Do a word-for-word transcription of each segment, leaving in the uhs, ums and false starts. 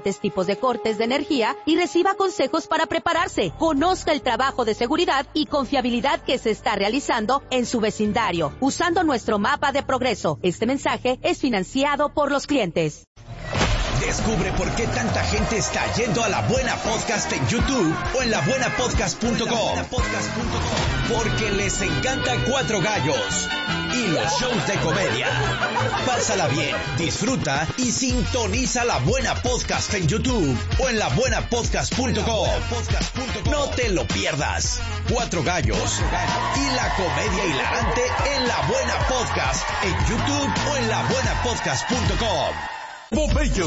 diferentes tipos de cortes de energía y reciba consejos para prepararse. Conozca el trabajo de seguridad y confiabilidad que se está realizando en su vecindario, usando nuestro mapa de progreso. Este mensaje es financiado por los clientes. Descubre por qué tanta gente está yendo a La Buena Podcast en YouTube o en la buena podcast punto com. Porque les encanta Cuatro Gallos y los shows de comedia. Pásala bien, disfruta y sintoniza La Buena Podcast en YouTube o en la buena podcast punto com. No te lo pierdas. Cuatro Gallos y la comedia hilarante en La Buena Podcast en YouTube o en la buena podcast punto com. Mi gente,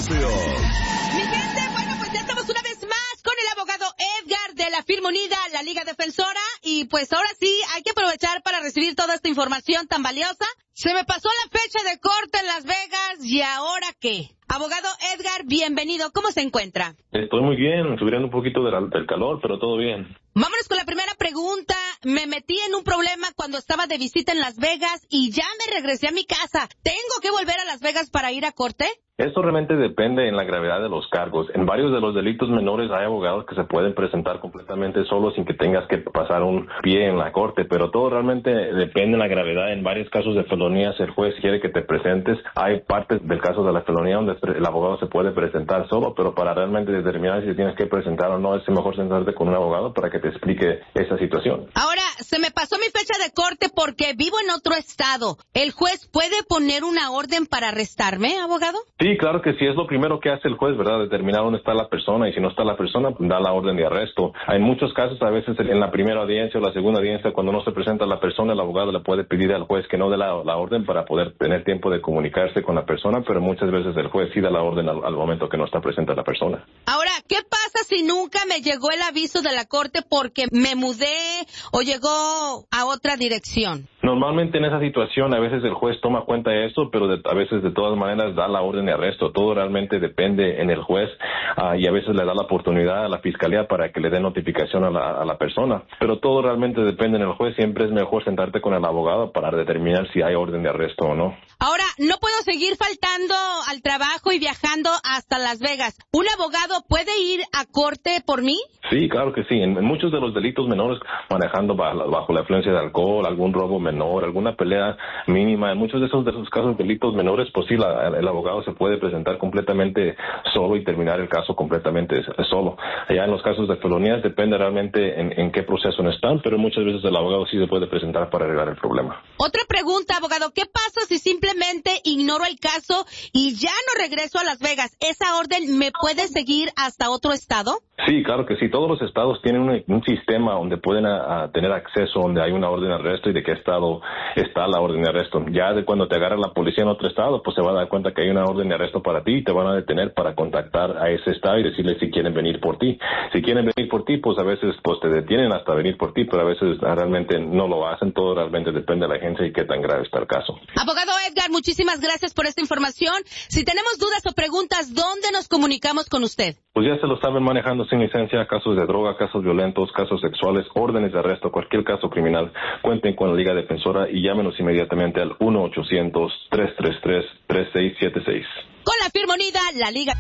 bueno, pues ya estamos una vez más con el abogado Edgar de la firma unida, la Liga Defensora, y pues ahora sí hay que aprovechar para recibir toda esta información tan valiosa. Se me pasó la fecha de corte en Las Vegas, ¿y ahora qué? Abogado Edgar, bienvenido, ¿cómo se encuentra? Estoy muy bien, sufriendo un poquito del, del calor, pero todo bien. Vámonos con la primera pregunta. Me metí en un problema cuando estaba de visita en Las Vegas y ya me regresé a mi casa. ¿Tengo que volver a Las Vegas para ir a corte? Esto realmente depende en la gravedad de los cargos. En varios de los delitos menores hay abogados que se pueden presentar completamente solos sin que tengas que pasar un pie en la corte, pero todo realmente depende de la gravedad. En varios casos de felonías el juez quiere que te presentes. Hay partes del caso de la felonía donde el abogado se puede presentar solo, pero para realmente determinar si tienes que presentar o no, es mejor sentarte con un abogado para que te explique esa situación. Ahora, se me pasó mi fecha de corte porque vivo en otro estado. ¿El juez puede poner una orden para arrestarme, abogado? Sí, claro que sí, es lo primero que hace el juez, ¿verdad? Determinar dónde está la persona, y si no está la persona, da la orden de arresto. En muchos casos, a veces en la primera audiencia o la segunda audiencia, cuando no se presenta la persona, el abogado le puede pedir al juez que no dé la, la orden para poder tener tiempo de comunicarse con la persona, pero muchas veces el juez sí da la orden al, al momento que no está presente la persona. Ahora, ¿qué pasa si nunca me llegó el aviso de la corte porque me mudé o llegó a otra dirección? Normalmente en esa situación a veces el juez toma cuenta de eso, pero de, a veces de todas maneras da la orden de arresto. Todo realmente depende en el juez uh, y a veces le da la oportunidad a la fiscalía para que le dé notificación a la, a la persona. Pero todo realmente depende en el juez. Siempre es mejor sentarte con el abogado para determinar si hay orden de arresto o no. Ahora, no puedo seguir faltando al trabajo y viajando hasta Las Vegas. ¿Un abogado puede ir a corte por mí? Sí, claro que sí. En, en muchos de los delitos menores, manejando bajo, bajo la influencia de alcohol, algún robo menor, alguna pelea mínima, en muchos de esos, de esos casos, delitos menores, pues sí, la, el abogado se puede presentar completamente solo y terminar el caso completamente solo. Allá en los casos de felonías depende realmente en, en qué proceso no están, pero muchas veces el abogado sí se puede presentar para arreglar el problema. Otra pregunta, abogado, ¿qué pasa si simplemente ignoro el caso y ya no regreso a Las Vegas? ¿Esa orden me puede seguir hasta otro estado? Sí, claro que sí. Todos los estados tienen un, un sistema donde pueden a, a tener acceso, donde hay una orden de arresto y de qué estado está la orden de arresto. Ya de cuando te agarra la policía en otro estado, pues se va a dar cuenta que hay una orden de arresto para ti y te van a detener para contactar a ese estado y decirle si quieren venir por ti. Si quieren venir por ti, pues a veces pues te detienen hasta venir por ti, pero a veces realmente no lo hacen. Todo realmente depende de la agencia y qué tan grave está el caso. Abogado Edgar, muchísimas gracias por esta información. Si tenemos dudas o preguntas, ¿dónde nos comunicamos con usted? Pues ya se lo saben, manejando sin licencia, casos de droga, casos violentos, casos sexuales, órdenes de arresto, cualquier caso criminal. Cuenten con la Liga Defensora y llámenos inmediatamente al uno ochocientos, tres tres tres, tres seis siete seis. Con la firma unida, la Liga.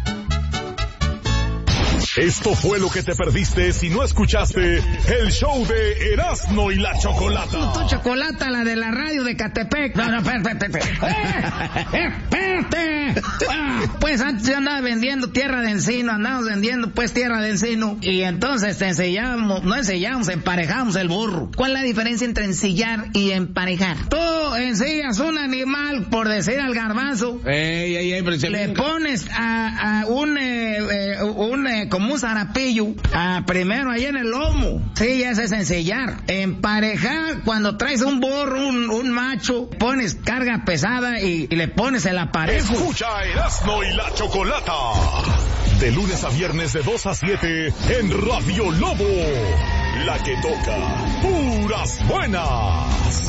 Esto fue lo que te perdiste si no escuchaste el show de Erasmo y la Chocolata. Tu, tu chocolata, la de la radio de Catepec. No, no, espérate, espérate. ¡Eh, espérate! Ah, pues antes yo andaba vendiendo tierra de encino, andábamos vendiendo pues tierra de encino. Y entonces te enseñamos, no enseñamos, emparejamos el burro. ¿Cuál es la diferencia entre ensillar y emparejar? Tú ensillas un animal, por decir al garbanzo. Ey, ey, ey, pero se le pones a, a un, eh, eh, un eh, como un zarapillo, ah, primero ahí en el lomo. Sí, ese es ensillar. Emparejar, cuando traes un burro, un, un macho, pones carga pesada y, y le pones el aparejo. Escucha Erasmo y la Chocolata, de lunes a viernes de dos a siete en Radio Lobo, la que toca puras buenas.